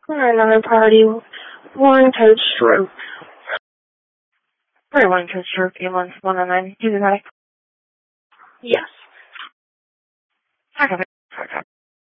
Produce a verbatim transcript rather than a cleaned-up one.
For another party, one toad stroke. For one toad stroke, one, one, and nine. Do the medic. Yes. I have